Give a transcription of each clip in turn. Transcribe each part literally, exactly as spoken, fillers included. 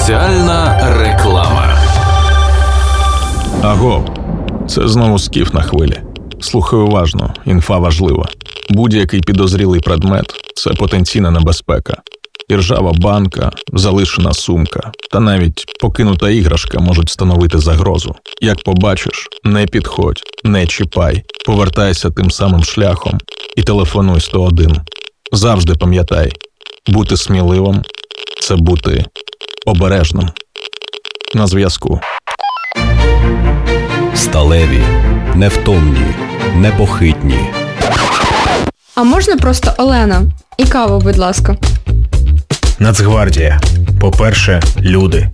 Соціальна реклама. Аго, це знову Скіф на хвилі. Слухай уважно, інфа важлива. Будь-який підозрілий предмет – це потенційна небезпека. Іржава банка, залишена сумка та навіть покинута іграшка можуть становити загрозу. Як побачиш, не підходь, не чіпай, повертайся тим самим шляхом і телефонуй сто один. Завжди пам'ятай, бути сміливим – це бути обережним. На зв'язку. Сталеві, невтомні, непохитні. А можна просто Олена? І каву, будь ласка. Нацгвардія. По-перше, люди.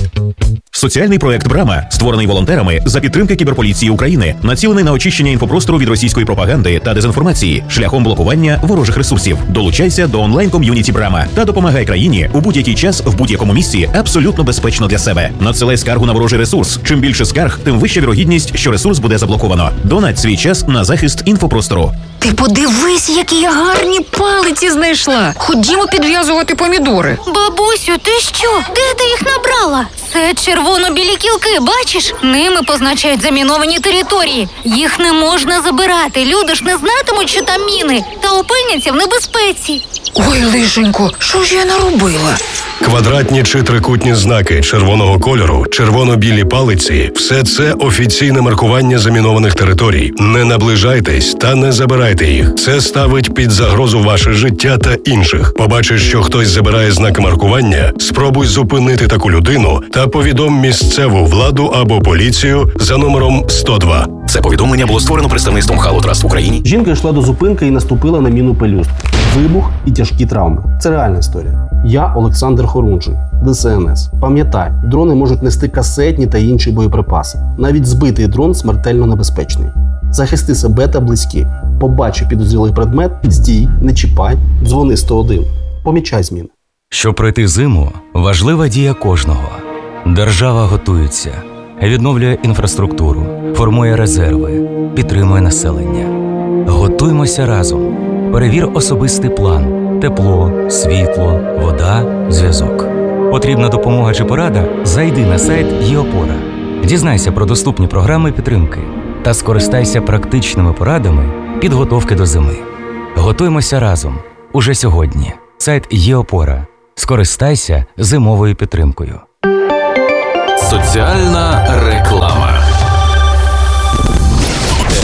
Соціальний проект «Брама», створений волонтерами за підтримки Кіберполіції України, націлений на очищення інфопростору від російської пропаганди та дезінформації шляхом блокування ворожих ресурсів. Долучайся до онлайн-ком'юніті «Брама» та допомагай країні у будь-який час, в будь-якому місці, абсолютно безпечно для себе. Надсилай скаргу на ворожий ресурс. Чим більше скарг, тим вища вірогідність, що ресурс буде заблоковано. Донать свій час на захист інфопростору. Ти подивись, які я гарні палиці знайшла. Ходімо підв'язувати помідори. Бабусю, ти що? Де ти їх набрала? Це червоно-білі кілки, бачиш? Ними позначають заміновані території. Їх не можна забирати. Люди ж не знатимуть, що там міни, та опиняться в небезпеці. Ой, лишенько, що ж я наробила? Квадратні чи трикутні знаки червоного кольору, червоно-білі палиці – все це офіційне маркування замінованих територій. Не наближайтесь та не забирайте їх. Це ставить під загрозу ваше життя та інших. Побачиш, що хтось забирає знаки маркування, спробуй зупинити таку людину та повідом місцеву владу або поліцію за номером сто два. Це повідомлення було створено представництвом Halo Trust в Україні. Жінка йшла до зупинки і наступила на міну пелюстки. Вибух і тяжкі травми. Це реальна історія. Я Олександр Хорунжий, Де Ес Ен Ес. Пам'ятай, дрони можуть нести касетні та інші боєприпаси. Навіть збитий дрон смертельно небезпечний. Захисти себе та близьких. Побачив підозрілий предмет, стій, не чіпай, дзвони сто один. Помічай зміни. Щоб пройти зиму, важлива дія кожного. Держава готується, відновлює інфраструктуру, формує резерви, підтримує населення. Готуймося разом. Перевір особистий план. Тепло, світло, вода, зв'язок. Потрібна допомога чи порада? Зайди на сайт ЄОпора. Дізнайся про доступні програми підтримки та скористайся практичними порадами підготовки до зими. Готуймося разом. Уже сьогодні. Сайт ЄОпора. Скористайся зимовою підтримкою. Соціальна реклама.